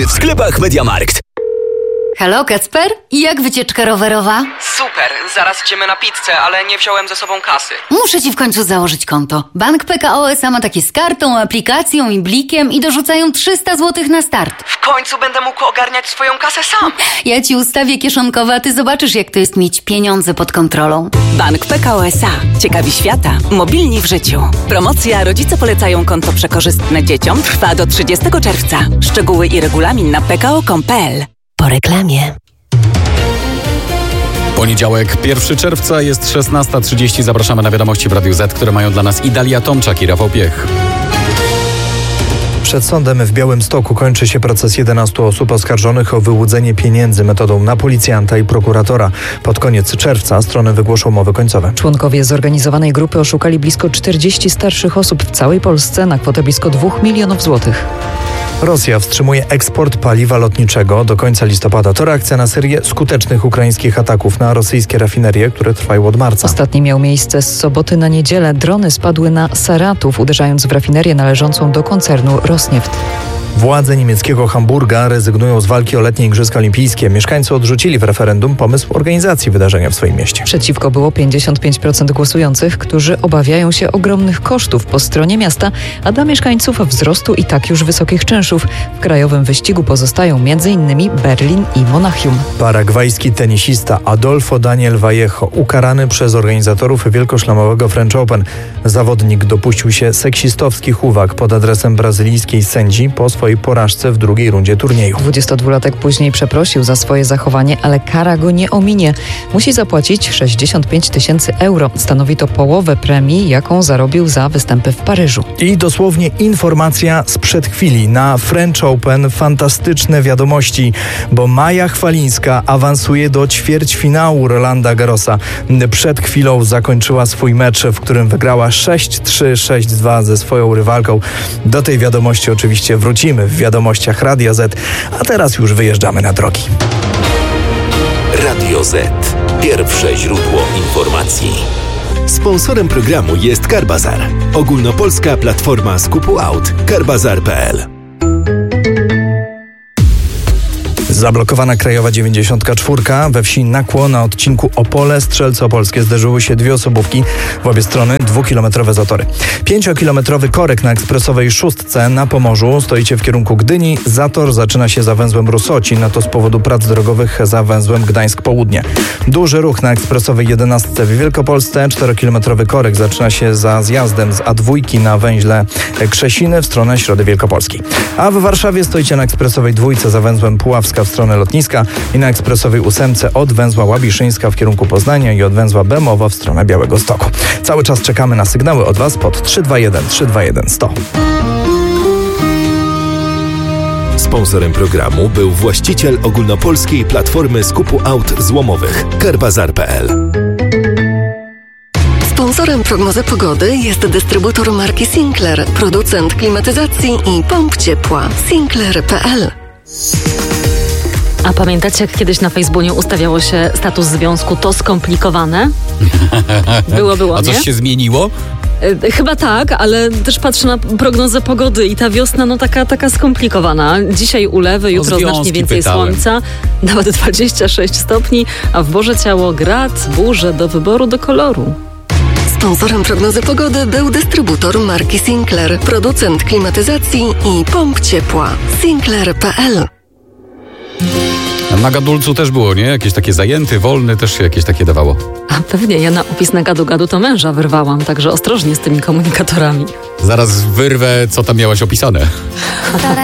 W sklepach MediaMarkt. Halo, Kacper? Jak wycieczka rowerowa? Super, zaraz idziemy na pizzę, ale nie wziąłem ze sobą kasy. Muszę ci w końcu założyć konto. Bank PKO SA ma takie z kartą, aplikacją i blikiem i dorzucają 300 zł na start. W końcu będę mógł ogarniać swoją kasę sam. Ja ci ustawię kieszonkowe, a ty zobaczysz, jak to jest mieć pieniądze pod kontrolą. Bank PKO SA. Ciekawi świata. Mobilni w życiu. Promocja Rodzice polecają konto przekorzystne dzieciom trwa do 30 czerwca. Szczegóły i regulamin na pko.com.pl. Po reklamie. Poniedziałek, 1 czerwca, jest 16:30. Zapraszamy na wiadomości w Radiu Z, które mają dla nas i Dalia Tomczak, i Rafał Piech. Przed sądem w Białymstoku kończy się proces 11 osób oskarżonych o wyłudzenie pieniędzy metodą na policjanta i prokuratora. Pod koniec czerwca strony wygłoszą umowy końcowe. Członkowie zorganizowanej grupy oszukali blisko 40 starszych osób w całej Polsce na kwotę blisko 2 milionów złotych. Rosja wstrzymuje eksport paliwa lotniczego do końca listopada. To reakcja na serię skutecznych ukraińskich ataków na rosyjskie rafinerie, które trwają od marca. Ostatni miał miejsce z soboty na niedzielę. Drony spadły na Saratów, uderzając w rafinerię należącą do koncernu Rosneft. Władze niemieckiego Hamburga rezygnują z walki o letnie Igrzyska Olimpijskie. Mieszkańcy odrzucili w referendum pomysł organizacji wydarzenia w swoim mieście. Przeciwko było 55% głosujących, którzy obawiają się ogromnych kosztów po stronie miasta, a dla mieszkańców wzrostu i tak już wysokich czynszów. W krajowym wyścigu pozostają m.in. Berlin i Monachium. Paragwajski tenisista Adolfo Daniel Vallejo ukarany przez organizatorów wielkoszlemowego French Open. Zawodnik dopuścił się seksistowskich uwag pod adresem brazylijskiej sędzi po swojej porażce w drugiej rundzie turnieju. 22-latek później przeprosił za swoje zachowanie, ale kara go nie ominie. Musi zapłacić 65 000 euro. Stanowi to połowę premii, jaką zarobił za występy w Paryżu. I dosłownie informacja sprzed chwili. Na French Open fantastyczne wiadomości, bo Maja Chwalińska awansuje do ćwierćfinału Rolanda Garrosa. Przed chwilą zakończyła swój mecz, w którym wygrała 6-3, 6-2 ze swoją rywalką. Do tej wiadomości oczywiście wrócimy w wiadomościach Radia Z, a teraz już wyjeżdżamy na drogi. Radio Z. Pierwsze źródło informacji. Sponsorem programu jest Carbazar. Ogólnopolska platforma skupu aut. Carbazar.pl. Zablokowana krajowa 94 we wsi Nakło na odcinku Opole Strzelce Opolskie zderzyły się dwie osobówki, w obie strony 2-kilometrowe zatory. 5-kilometrowy korek na ekspresowej szóstce na Pomorzu. Stoicie w kierunku Gdyni. Zator zaczyna się za węzłem Rusocin, a to z powodu prac drogowych za węzłem Gdańsk Południe. Duży ruch na ekspresowej 11 w Wielkopolsce. 4-kilometrowy korek zaczyna się za zjazdem z A2 na węźle Krzesiny w stronę Środy Wielkopolskiej. A w Warszawie stoicie na ekspresowej 2 za węzłem Puławska w stronę lotniska i na ekspresowej 8 od węzła Łabiszyńska w kierunku Poznania i od węzła Bemowo w stronę Białegostoku. Cały czas czekamy na sygnały od Was pod 321 321 100. Sponsorem programu był właściciel ogólnopolskiej platformy skupu aut złomowych Carbazar.pl. Sponsorem prognozy pogody jest dystrybutor marki Sinclair, producent klimatyzacji i pomp ciepła. Sinclair.pl. A pamiętacie, jak kiedyś na Facebooku ustawiało się status związku to skomplikowane? Było, A coś nie? się zmieniło? Chyba tak, ale też patrzę na prognozę pogody i ta wiosna taka skomplikowana. Dzisiaj ulewy, jutro znacznie więcej słońca, nawet 26 stopni, a w Boże Ciało grad, burze do wyboru, do koloru. Sponsorem prognozy pogody był dystrybutor marki Sinclair, producent klimatyzacji i pomp ciepła. Sinclair.pl. Na Gadulcu też było, nie? Jakieś takie zajęty, wolny, też się jakieś takie dawało. A pewnie, ja na opis na gadu to męża wyrwałam, także ostrożnie z tymi komunikatorami. Zaraz wyrwę, co tam miałaś opisane.